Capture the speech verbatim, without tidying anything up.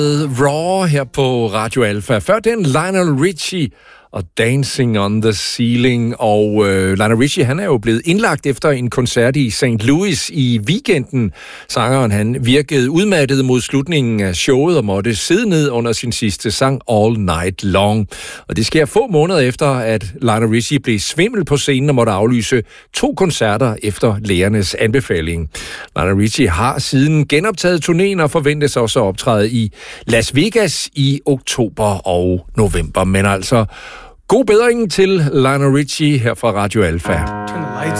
Raw her på Radio Alpha. Før den Lionel Richie og Dancing on the Ceiling. Og øh, Lionel Richie, han er jo blevet indlagt efter en koncert i Saint Louis i weekenden. Sangeren, han virkede udmattet mod slutningen af showet og måtte sidde ned under sin sidste sang All Night Long. Og det sker få måneder efter, at Lionel Richie blev svimmel på scenen og måtte aflyse to koncerter efter lægernes anbefaling. Lionel Richie har siden genoptaget turnéen og forventes også at optræde i Las Vegas i oktober og november. Men altså, god bedring til Lionel Richie her fra Radio Alpha.